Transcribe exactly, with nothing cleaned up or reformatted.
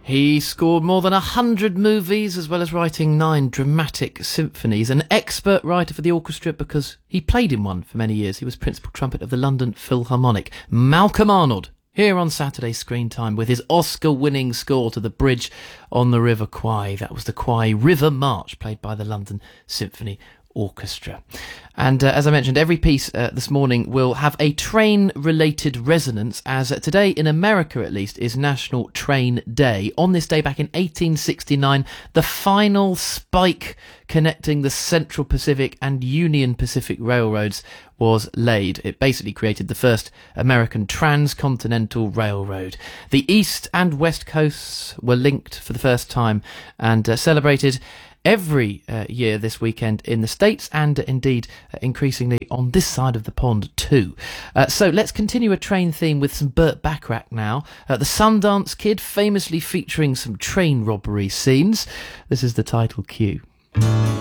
He scored more than a hundred movies, as well as writing nine dramatic symphonies. An expert writer for the orchestra because he played in one for many years. He was principal trumpet of the London Philharmonic. Malcolm Arnold, here on Saturday Screen Time with his Oscar-winning score to The Bridge on the River Kwai. That was the Kwai River March, played by the London Symphony Orchestra. And uh, as I mentioned, every piece uh, this morning will have a train-related resonance, as uh, today, in America at least, is National Train Day. On this day back in eighteen sixty-nine, the final spike connecting the Central Pacific and Union Pacific railroads was laid. It basically created the first American transcontinental railroad. The East and West coasts were linked for the first time and uh, celebrated every uh, year this weekend in the States, and uh, indeed uh, increasingly on this side of the pond too. Uh, so let's continue a train theme with some Burt Bacharach now. Uh, the Sundance Kid, famously featuring some train robbery scenes. This is the title cue.